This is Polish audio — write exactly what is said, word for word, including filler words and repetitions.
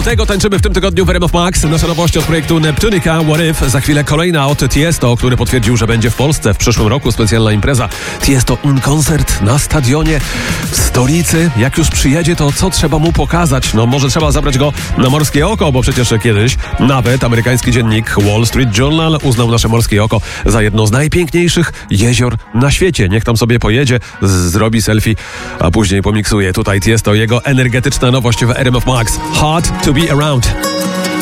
Tego tańczymy w tym tygodniu w R M F Max. Nasza nowość od projektu Neptunica, What If. Za chwilę kolejna od Tiesto, który potwierdził, że będzie w Polsce w przyszłym roku. Specjalna impreza Tiesto in koncert na stadionie w stolicy. Jak już przyjedzie, to co trzeba mu pokazać? No może trzeba zabrać go na Morskie Oko, bo przecież kiedyś nawet amerykański dziennik Wall Street Journal uznał nasze Morskie Oko za jedno z najpiękniejszych jezior na świecie. Niech tam sobie pojedzie, z- zrobi selfie, a później pomiksuje. Tutaj Tiesto, jego energetyczna nowość w R M F Max. Hard to be around.